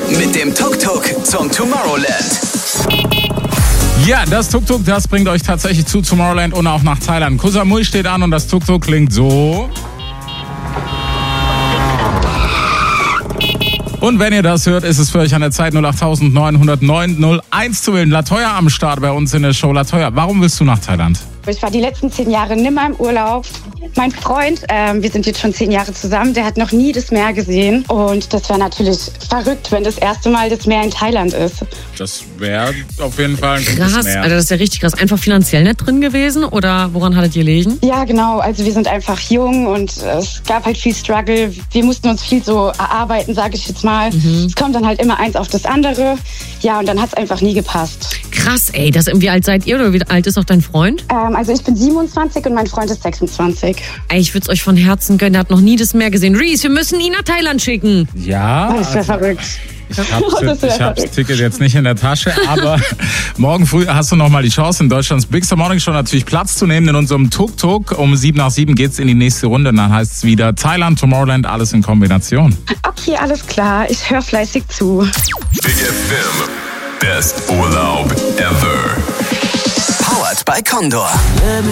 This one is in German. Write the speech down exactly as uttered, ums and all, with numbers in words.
Mit dem Tuk-Tuk zum Tomorrowland. Ja, das Tuk-Tuk, das bringt euch tatsächlich zu Tomorrowland und auch nach Thailand. Koh Samui steht an und das Tuk-Tuk klingt so. Und wenn ihr das hört, ist es für euch an der Zeit null acht neun null neun null eins zu wählen. Latoya am Start bei uns in der Show. Latoya, warum willst du nach Thailand? Ich war die letzten zehn Jahre nimmer im Urlaub. Mein Freund, ähm, wir sind jetzt schon zehn Jahre zusammen, der hat noch nie das Meer gesehen. Und das wäre natürlich verrückt, wenn das erste Mal das Meer in Thailand ist. Das wäre auf jeden Fall ein gutes Krass, Meer. also das ist ja richtig krass. Einfach finanziell nicht drin gewesen oder woran hattet ihr gelegen? Ja, genau. Also wir sind einfach jung und äh, es gab halt viel Struggle. Wir mussten uns viel so erarbeiten, sage ich jetzt mal. Mhm. Es kommt dann halt immer eins auf das andere. Ja, und dann hat es einfach nie gepasst. Krass, ey. Das, wie alt seid ihr oder wie alt ist auch dein Freund? Ähm, also ich bin siebenundzwanzig und mein Freund ist sechsundzwanzig. Ey, ich würde es euch von Herzen gönnen. Der hat noch nie das Meer gesehen. Reese, wir müssen ihn nach Thailand schicken. Ja, Das wäre verrückt. ich habe ich hab das Ticket jetzt nicht in der Tasche, aber morgen früh hast du nochmal die Chance, in Deutschlands Big Star Morning Show natürlich Platz zu nehmen in unserem Tuk-Tuk. Um sieben nach sieben geht's in die nächste Runde und dann heißt es wieder Thailand, Tomorrowland, alles in Kombination. Okay, alles klar. Ich höre fleißig zu. Big F M. Best Urlaub ever. Powered by Condor.